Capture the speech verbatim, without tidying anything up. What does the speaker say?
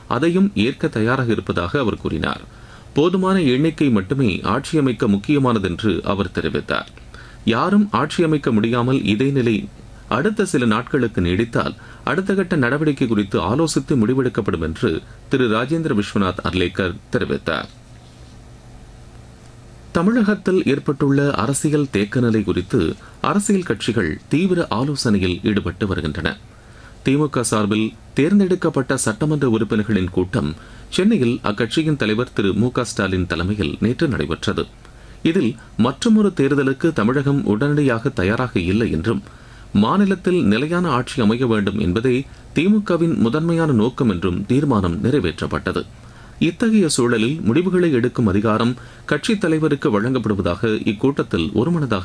அதையும் ஏற்க தயாராக இருப்பதாக அவர் கூறினார். போதுமான எண்ணிக்கை மட்டுமே ஆட்சியமைக்க முக்கியமானது என்று அவர் தெரிவித்தார். யாரும் ஆட்சியமைக்க முடியாமல் இதே நிலை அடுத்த சில நாட்களுக்கு நீடித்தால் அடுத்த கட்ட நடவடிக்கை குறித்து ஆலோசித்து முடிவெடுக்கப்படும் என்று திரு ராஜேந்திர விஸ்வநாத் அர்லேக்கர் தெரிவித்தார். தமிழகத்தில் ஏற்பட்டுள்ள அரசியல் தேக்கநிலை குறித்து அரசியல் கட்சிகள் தீவிர ஆலோசனையில் ஈடுபட்டு வருகின்றன. திமுக சார்பில் தேர்ந்தெடுக்கப்பட்ட சட்டமன்ற உறுப்பினர்களின் கூட்டம் சென்னையில் அக்கட்சியின் தலைவர் திரு மு க ஸ்டாலின் தலைமையில் நேற்று நடைபெற்றது. இதில் மற்றொரு தேர்தலுக்கு தமிழகம் உடனடியாக தயாராக இல்லை என்றும் மாநிலத்தில் நிலையான ஆட்சி அமைய வேண்டும் என்பதே திமுகவின் முதன்மையான நோக்கம் என்றும் தீர்மானம் நிறைவேற்றப்பட்டது. இத்தகைய சூழலில் முடிவுகளை எடுக்கும் அதிகாரம் கட்சித் தலைவருக்கு வழங்கப்படுவதாக இக்கூட்டத்தில் ஒருமனதாக